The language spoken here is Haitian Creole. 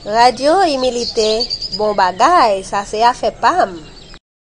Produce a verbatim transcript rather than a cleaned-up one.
Radio imilite, bon bagay, sa se a fe pam.